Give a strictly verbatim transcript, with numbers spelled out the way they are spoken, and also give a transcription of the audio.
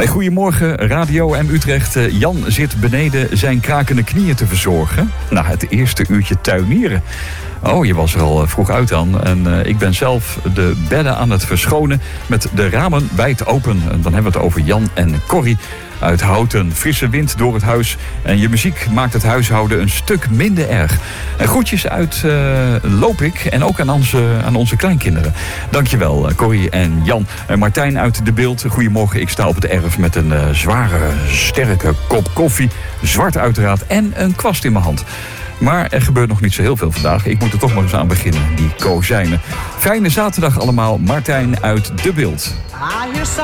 Hey, goedemorgen, Radio M Utrecht. Jan zit beneden zijn krakende knieën te verzorgen. Nou, het eerste uurtje tuinieren. Oh, je was er al vroeg uit aan. En uh, ik ben zelf de bedden aan het verschonen met de ramen wijd open. En dan hebben we het over Jan en Corrie uit Houten. Frisse wind door het huis. En je muziek maakt het huishouden een stuk minder erg. En groetjes uit uh, Lopik en ook aan onze, aan onze kleinkinderen. Dankjewel, Corrie en Jan. En Martijn uit De Beeld. Goedemorgen, ik sta op het erf met een uh, zware, sterke kop koffie. Zwart uiteraard en een kwast in mijn hand. Maar er gebeurt nog niet zo heel veel vandaag. Ik moet er toch maar eens aan beginnen, die kozijnen. Fijne zaterdag allemaal. Martijn uit De Beeld.